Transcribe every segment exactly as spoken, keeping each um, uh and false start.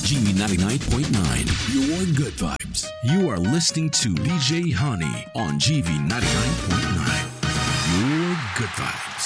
G ninety-nine point nine, your good vibes. You are listening to D J Honey on G V ninety-nine point nine, your good vibes.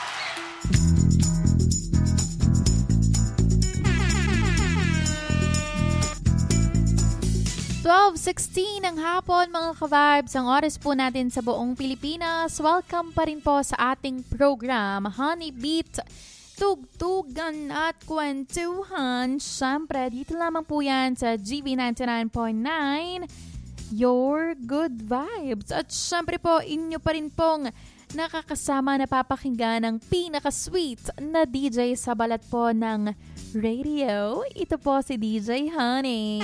twelve sixteen ng hapon mga ka-vibes, ang oras po natin sa buong Pilipinas. Welcome pa rin po sa ating program, Honey Beat, tugtugan at kwentuhan. Siyempre, dito lamang po yan sa G V ninety-nine point nine, your good vibes. At siyempre po, inyo pa rin pong nakakasama na papakinggan ng pinaka-sweet na D J sa balat po ng radio. Ito po si D J Honey.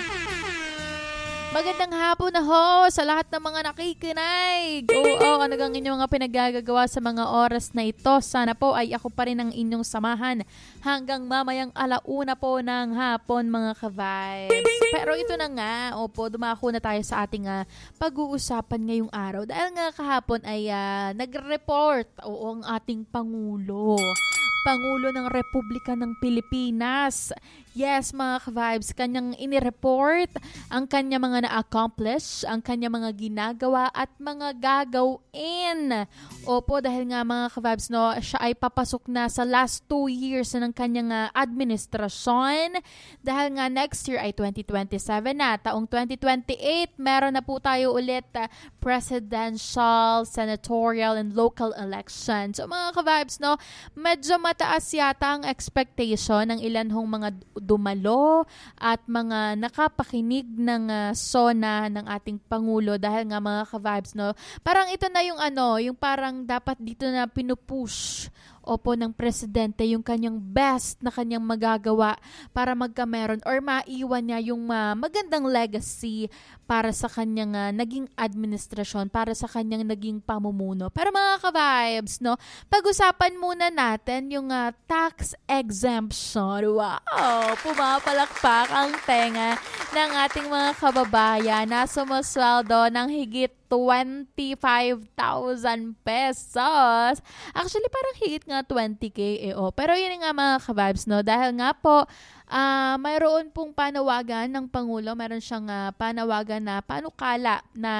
Magandang hapon na ho sa lahat ng mga nakikinig. Oo, ano gang inyong mga pinagagagawa sa mga oras na ito. Sana po ay ako pa rin ang inyong samahan hanggang mamayang alauna po ng hapon mga ka-vibes. Pero ito na nga, opo, dumako na tayo sa ating uh, pag-uusapan ngayong araw. Dahil nga kahapon ay uh, nag-report, oo, ang ating Pangulo. Pangulo ng Republika ng Pilipinas. Yes, mga ka-vibes, kanyang inireport ang kanya mga na-accomplish, ang kanya mga ginagawa at mga gagawin. Opo, dahil nga mga ka-vibes, no, siya ay papasok na sa last two years na ng kanyang uh, administrasyon. Dahil nga next year ay twenty twenty-seven na. Taong twenty twenty-eight, meron na po tayo ulit uh, presidential, senatorial, and local elections. So mga ka-vibes, no, medyo mataas yata ang expectation ng ilan hong mga dumalo at mga nakapakinig ng uh, SONA ng ating Pangulo dahil nga mga ka-vibes, no, parang ito na yung ano, yung parang dapat dito na pinupush opo ng presidente yung kanyang best na kanyang magagawa para magkameron or maiwan niya yung uh, magandang legacy para sa kanyang uh, naging administrasyon, para sa kanyang naging pamumuno. Pero mga ka-vibes, no, pag-usapan muna natin yung uh, tax exemption. Wow! Pumapalakpak ang tenga ng ating mga kababayan na sumasweldo ng higit twenty-five thousand pesos. Actually, parang higit nga twenty K eh, oh. Pero yun nga mga ka-vibes, no? Dahil nga po, uh, mayroon pong panawagan ng Pangulo, mayroon siyang uh, panawagan na panukala na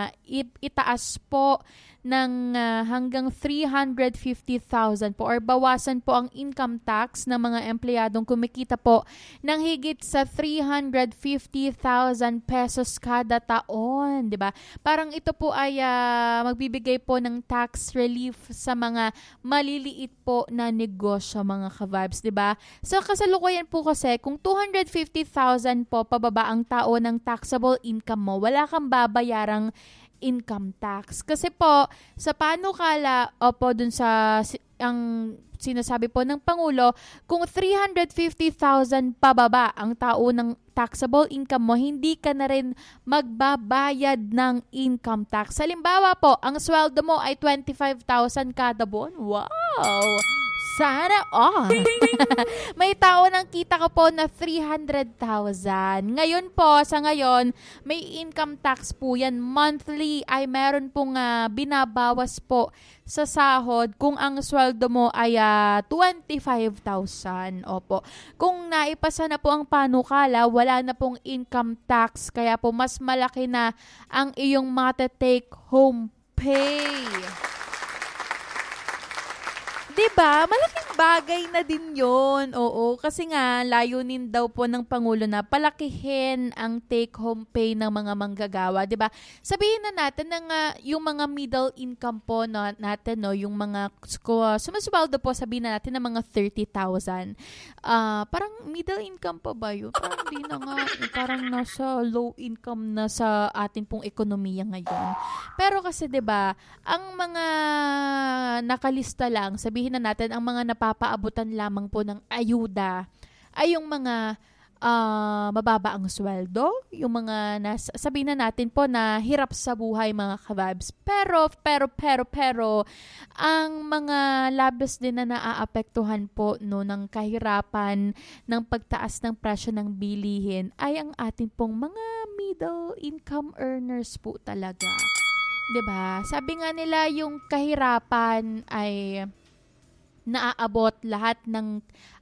itaas po ng uh, hanggang three hundred fifty thousand po or bawasan po ang income tax ng mga empleyadong kumikita po ng higit sa three hundred fifty thousand pesos kada taon, 'di ba? Parang ito po ay uh, magbibigay po ng tax relief sa mga maliliit po na negosyo mga ka-vibes, 'di ba? So kasalukuyan po kasi kung two hundred fifty thousand po pababa ang taon ng taxable income mo, wala kang babayarang income tax. Kasi po, sa panukala, opo, dun sa ang sinasabi po ng Pangulo, kung three hundred fifty thousand pababa ang taon ng taxable income mo, hindi ka na rin magbabayad ng income tax. Halimbawa po, ang sweldo mo ay twenty-five thousand kada buwan. Wow! Sana all. May tao nang kita ko po na three hundred thousand. Ngayon po, sa ngayon, may income tax po yan. Monthly ay meron pong uh, binabawas po sa sahod kung ang sweldo mo ay uh, twenty-five thousand. Opo. Kung naipasa na po ang panukala, wala na pong income tax. Kaya po mas malaki na ang iyong mata-take home pay. Diba? Malaking bagay na din yon. Oo, kasi nga layunin daw po ng Pangulo na palakihin ang take-home pay ng mga manggagawa. Diba? Sabihin na natin na nga yung mga middle income po na, natin, no, yung mga uh, sumasweldo po, sabihin na natin na mga thirty thousand. Uh, parang middle income pa ba yun? Parang di na nga. Parang nasa low income na sa ating pong ekonomiya ngayon. Pero kasi diba, ang mga nakalista lang, sabihin na natin ang mga napapaabutan lamang po ng ayuda ay yung mga uh, mababa ang sweldo, yung mga nas- sabihin na natin po na hirap sa buhay mga ka-vibes. Pero, pero, pero, pero, ang mga labis din na naaapektuhan po no, ng kahirapan, ng pagtaas ng presyo ng bilihin ay ang atin pong mga middle income earners po talaga. 'Di ba? Sabi nga nila yung kahirapan ay naaabot lahat ng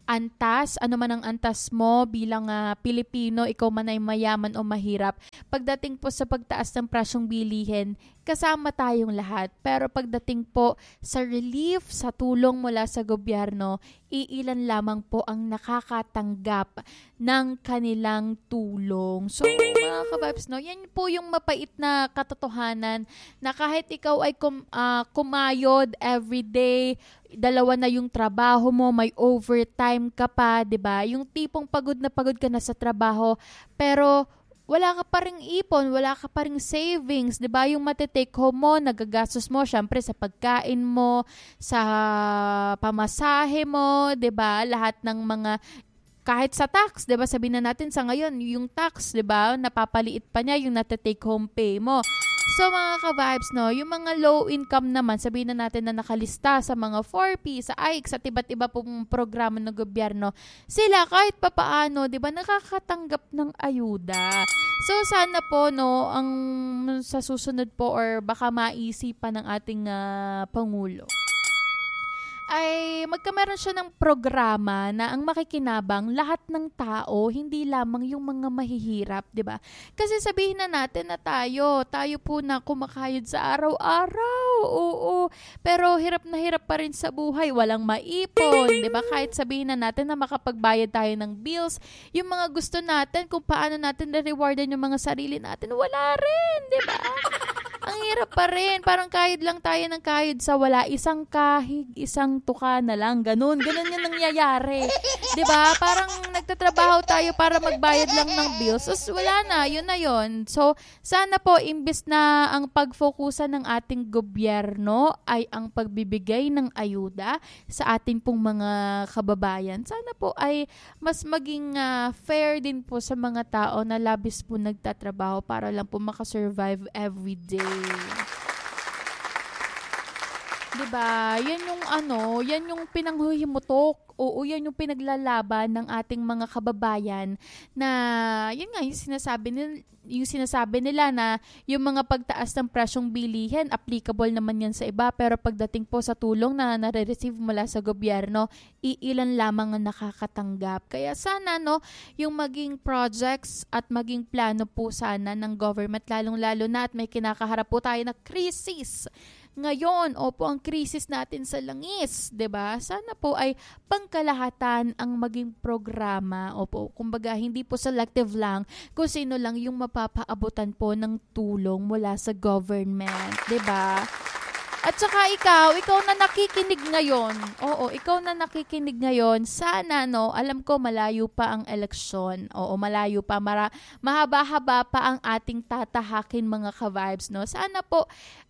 antas, ano man ang antas mo bilang uh, Pilipino, ikaw man ay mayaman o mahirap, pagdating po sa pagtaas ng presyong bilihin, kasama tayong lahat. Pero pagdating po sa relief, sa tulong mula sa gobyerno, iilan lamang po ang nakakatanggap ng kanilang tulong. So, mga kababs, no, yan po yung mapait na katotohanan na kahit ikaw ay kum, uh, kumayod everyday, dalawa na yung trabaho mo, may overtime ka pa, 'di ba? Yung tipong pagod na pagod ka na sa trabaho, pero wala ka pa ring ipon, wala ka pa ring savings, 'di ba? Yung matitake home mo, nagagastos mo syempre sa pagkain mo, sa pamasahe mo, 'di ba? Lahat ng mga kahit sa tax, 'di ba? Sabihin na natin sa ngayon, yung tax, 'di ba? Napapaliit pa niya yung natitake home pay mo. So mga ka-vibes, no, yung mga low income naman, sabihin na natin na nakalista sa mga four P, sa A I C, sa iba't iba pong programa ng gobyerno, sila kahit papaano, 'di ba, nakakatanggap ng ayuda. So sana po, no, ang sa susunod po or baka maisipan ng ating uh, Pangulo ay magkameron siya ng programa na ang makikinabang lahat ng tao, hindi lamang yung mga mahihirap, 'di ba? Kasi sabihin na natin na tayo, tayo po na kumakayod sa araw-araw. Oo, pero hirap na hirap pa rin sa buhay, walang maipon, 'di ba? Kahit sabihin na natin na makapagbayad tayo ng bills, yung mga gusto natin, kung paano natin na-rewardan yung mga sarili natin, wala rin, 'di ba? Ang hirap pa rin. Parang kahit lang tayo ng kahit sa wala. Isang kahig, isang tuka na lang. Ganun. Ganun yung nangyayari. Diba? Parang nagtatrabaho tayo para magbayad lang ng bills. So, wala na. Yun na yun. So, sana po, imbis na ang pagfokusan ng ating gobyerno ay ang pagbibigay ng ayuda sa ating pong mga kababayan, sana po ay mas maging uh, fair din po sa mga tao na labis po nagtatrabaho para lang po makasurvive every day. Diba? Yan yung ano, yan yung pinanghuhimutok. Oo, yan yung pinaglalaban ng ating mga kababayan na, yun nga, yung sinasabi nila, yung sinasabi nila na yung mga pagtaas ng presyong bilihin, applicable naman yan sa iba, pero pagdating po sa tulong na nare-receive mula sa gobyerno, iilan lamang ang nakakatanggap. Kaya sana, no, yung maging projects at maging plano po sana ng government, lalong-lalo na at may kinakaharap po tayo na krisis ngayon, opo, ang krisis natin sa langis, 'di ba? Sana po ay pangkalahatan ang maging programa. Opo, kumbaga hindi po selective lang kung sino lang yung mapapaabutan po ng tulong mula sa government, 'di ba? At saka ikaw, ikaw na nakikinig ngayon. Oo, ikaw na nakikinig ngayon. Sana, no, alam ko malayo pa ang eleksyon. Oo, malayo pa. Mara, mahaba-haba pa ang ating tatahakin mga ka-vibes, no. Sana po,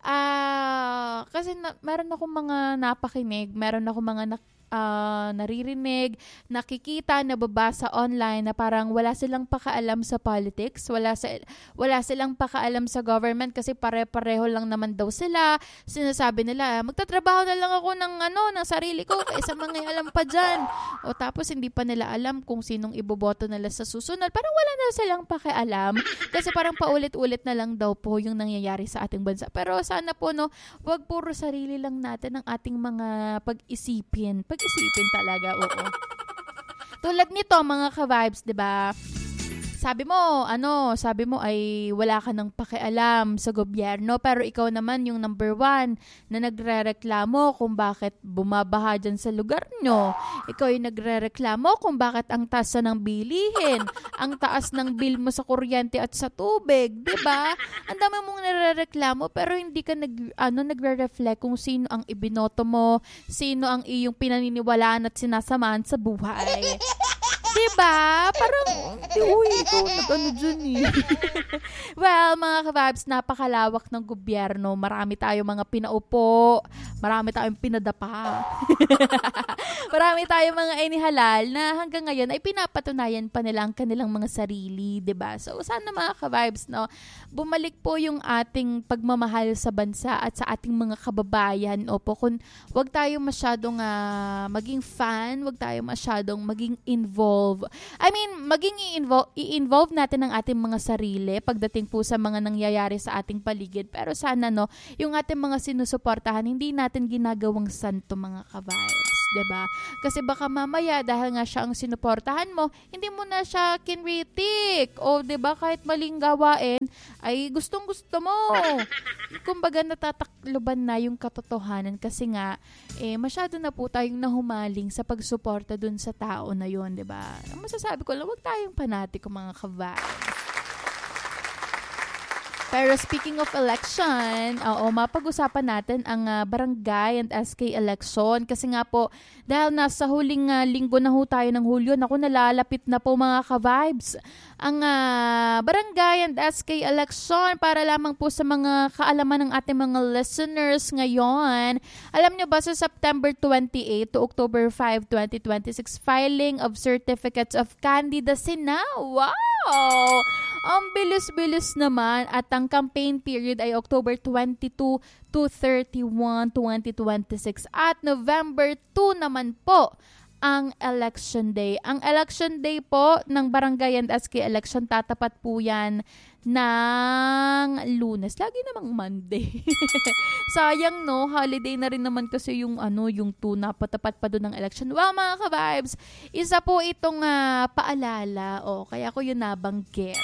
ah, uh, kasi na, meron akong mga napakinig, meron akong mga nak- Uh, naririnig, nakikita, nababasa online na parang wala silang pakaalam sa politics, wala, sa, wala silang pakaalam sa government kasi pare-pareho lang naman daw sila. Sinasabi nila, magtatrabaho na lang ako ng, ano, ng sarili ko kaysa mga alam pa dyan. O tapos hindi pa nila alam kung sinong iboboto nila sa susunod. Parang wala na silang pakialam kasi parang paulit-ulit na lang daw po yung nangyayari sa ating bansa. Pero sana po, no, wag puro sarili lang natin ang ating mga pag-isipin. Pag isipin talaga, oo. Tulad nito, mga ka-vibes, 'di ba? Sabi mo, ano, sabi mo ay wala ka ng pakialam sa gobyerno, pero ikaw naman yung number one na nagrereklamo kung bakit bumabaha dyan sa lugar nyo. Ikaw yung nagrereklamo kung bakit ang taas ng bilihin, ang taas ng bill mo sa kuryente at sa tubig, di ba? Ang dami mong nagrereklamo pero hindi ka nag, ano, nagre-reflect kung sino ang ibinoto mo, sino ang iyong pinaniniwalaan at sinasamahan sa buhay. Diba? Parang, uy, ikaw nag-ano dyan eh. Well, mga ka-vibes, napakalawak ng gobyerno. Marami tayong mga pinaupo. Marami tayong pinadapa. Marami tayong mga inihalal na hanggang ngayon ay pinapatunayan pa nila ang kanilang mga sarili. Diba? So, sana mga ka-vibes, no, bumalik po yung ating pagmamahal sa bansa at sa ating mga kababayan. Opo, kung wag tayong masyadong uh, maging fan, wag tayong masyadong maging involved. I mean, maging i-involve, i-involve natin ang ating mga sarili pagdating po sa mga nangyayari sa ating paligid. Pero sana, no, yung ating mga sinusuportahan, hindi natin ginagawang santo, mga ka-vibes. diba? Kasi baka mamaya, dahil nga siya ang sinuportahan mo, hindi mo na siya kinritik. O diba, kahit maling gawain, ay gustong gusto mo. Kumbaga, natatakloban na yung katotohanan kasi nga, eh, masyado na po tayong nahumaling sa pagsuporta dun sa tao na yun, diba? Ang masasabi ko lang, huwag tayong panatiko mga ka-vibes. Pero speaking of election, oo, mapag-usapan natin ang uh, barangay and S K election. Kasi nga po, dahil nasa huling uh, linggo na ho tayo ng Hulyo, naku, nalalapit na po mga ka-vibes ang uh, barangay and S K election. Para lamang po sa mga kaalaman ng ating mga listeners ngayon. Alam nyo ba, sa September twenty-eighth to October fifth, twenty twenty-six, filing of certificates of candidacy na. Wow! Ang bilis-bilis naman, at ang campaign period ay October twenty-two to thirty-one, twenty twenty-six, at November two naman po ang election day. Ang election day po ng barangay and S K election, tatapat po yan ng Lunes. Lagi namang Monday. Sayang, no? Holiday na rin naman kasi yung ano, yung two na patapat pa doon ng election. Wow, mga ka-vibes! Isa po itong uh, paalala. O, kaya ko yun nabanggit.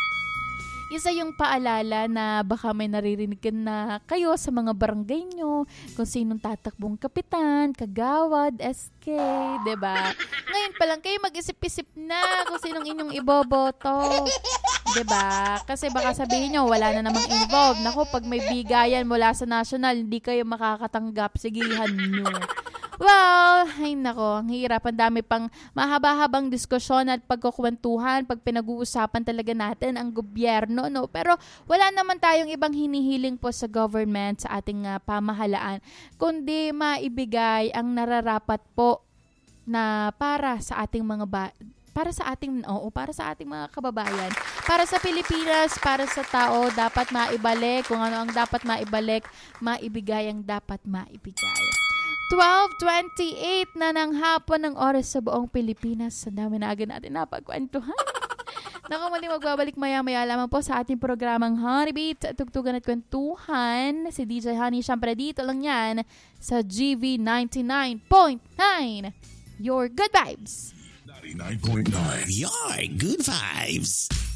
Isa yung paalala na baka may naririnig na kayo sa mga barangay nyo, kung sinong tatakbong kapitan, kagawad, S K, diba? Ngayon pa lang kayo mag-isip-isip na kung sinong inyong iboboto. Diba? Kasi baka sabihin nyo, wala na namang involved. Naku, pag may bigayan mula sa national, hindi kayo makakatanggap. Sigihan nyo. Well, ay nako, ang hirap. Ang dami pang mahaba-habang diskusyon at pagkukwentuhan pag pinag-uusapan talaga natin ang gobyerno, no? Pero wala naman tayong ibang hinihiling po sa government, sa ating uh, pamahalaan, kundi maibigay ang nararapat po na para sa ating mga ba- para sa ating oo, para sa ating mga kababayan, para sa Pilipinas, para sa tao, dapat maibalik kung ano ang dapat maibalik, maibigay ang dapat maibigay. twelve twenty-eight na ng hapon ng oras sa buong Pilipinas. Sa dami na agad natin napagkwentuhan. Naku, muli magbabalik maya-maya lamang po sa ating programang Honeybeat, Tugtugan at Kwentuhan. Si D J Honey, syempre dito lang yan sa G V ninety-nine point nine. Your good vibes. ninety-nine point nine. Your good vibes.